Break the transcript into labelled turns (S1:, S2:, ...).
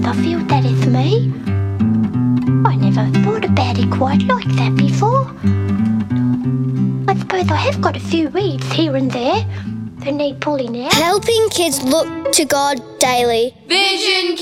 S1: I feel that is me. I never thought about it quite like that before. I suppose I have got a few weeds here and there that need pulling out.
S2: Helping kids look to God daily.
S3: Vision